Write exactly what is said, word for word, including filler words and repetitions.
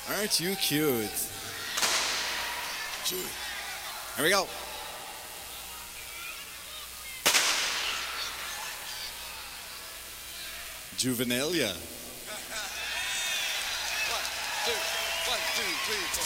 Aren't you cute? Here we go. Juvenalia. One, two, one, two, three, four.